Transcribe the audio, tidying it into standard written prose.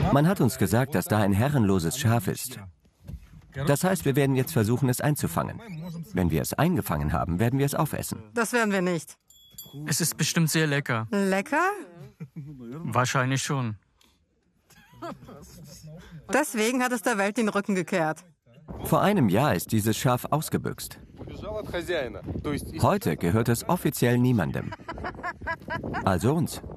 Man hat uns gesagt, dass da ein herrenloses Schaf ist. Das heißt, wir werden jetzt versuchen, es einzufangen. Wenn wir es eingefangen haben, werden wir es aufessen. Das werden wir nicht. Es ist bestimmt sehr lecker. Lecker? Wahrscheinlich schon. Deswegen hat es der Welt den Rücken gekehrt. Vor einem Jahr ist dieses Schaf ausgebüxt. Heute gehört es offiziell niemandem. Also uns.